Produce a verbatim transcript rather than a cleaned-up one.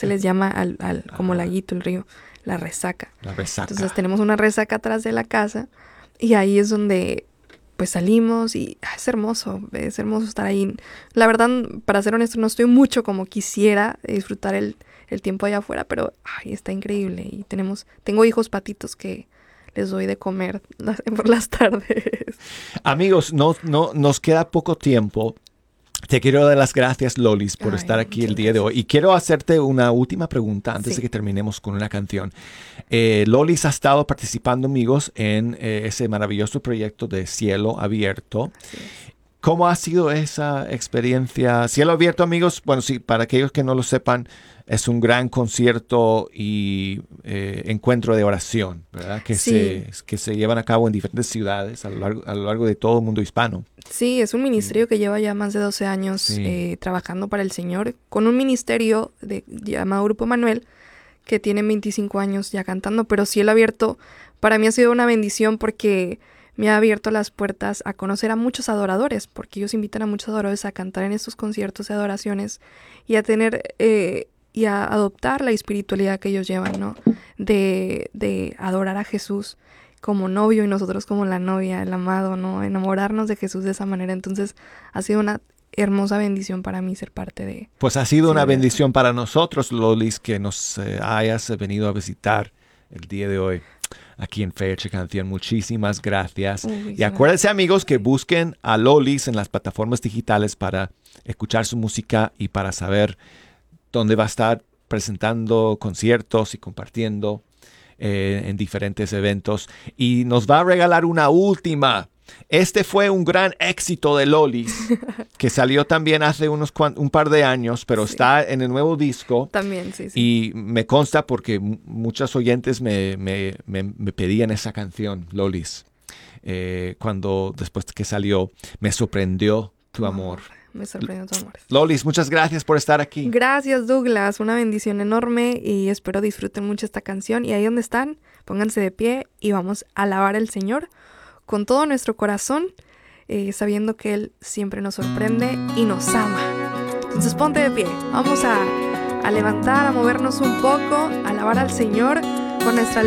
se les llama al, al como laguito, el río, la resaca. La resaca. Entonces tenemos una resaca atrás de la casa y ahí es donde pues salimos y ah, es hermoso, es hermoso estar ahí. La verdad, para ser honesto, no estoy mucho como quisiera disfrutar el, el tiempo allá afuera, pero ay, está increíble. Y tenemos, tengo hijos patitos que les doy de comer las, por las tardes. Amigos, no, no, nos queda poco tiempo. Te quiero dar las gracias, Lolis, por Ay, estar aquí el muchas día de hoy. Y quiero hacerte una última pregunta antes Sí. de que terminemos con una canción. Eh, Lolis ha estado participando, amigos, en eh, ese maravilloso proyecto de Cielo Abierto. Así es. ¿Cómo ha sido esa experiencia? Cielo Abierto, amigos, bueno, sí, para aquellos que no lo sepan, es un gran concierto y eh, encuentro de oración, ¿verdad? Que, Sí. se, que se llevan a cabo en diferentes ciudades a lo largo, a lo largo de todo el mundo hispano. Sí, es un ministerio que lleva ya más de doce años Sí. eh, trabajando para el Señor, con un ministerio de, llamado Grupo Manuel, que tiene veinticinco años ya cantando, pero Cielo Abierto para mí ha sido una bendición porque me ha abierto las puertas a conocer a muchos adoradores, porque ellos invitan a muchos adoradores a cantar en estos conciertos de adoraciones y a tener eh, y a adoptar la espiritualidad que ellos llevan, ¿no? De, de adorar a Jesús como novio y nosotros como la novia, el amado, ¿no? Enamorarnos de Jesús de esa manera. Entonces ha sido una hermosa bendición para mí ser parte de... Pues ha sido Sí, una ¿verdad? bendición para nosotros, Lolis, que nos eh, hayas venido a visitar el día de hoy aquí en Fecha Canción. Muchísimas gracias. Uy, Y sí. acuérdense, amigos, que busquen a Lolis en las plataformas digitales para escuchar su música y para saber dónde va a estar presentando conciertos y compartiendo eh, en diferentes eventos. Y nos va a regalar una última. Este fue un gran éxito de Lolis, que salió también hace unos cuan- un par de años, pero Sí. está en el nuevo disco. También, sí, sí. Y me consta porque m- muchos oyentes me, me, me, me pedían esa canción, Lolis. Eh, cuando después que salió, me sorprendió tu amor. Me sorprendió tu amor. Lolis, muchas gracias por estar aquí. Gracias, Douglas. Una bendición enorme y espero disfruten mucho esta canción. Y ahí donde están, pónganse de pie y vamos a alabar al Señor con todo nuestro corazón, eh, sabiendo que Él siempre nos sorprende y nos ama. Entonces ponte de pie. Vamos a, a levantar, a movernos un poco, a alabar al Señor con nuestra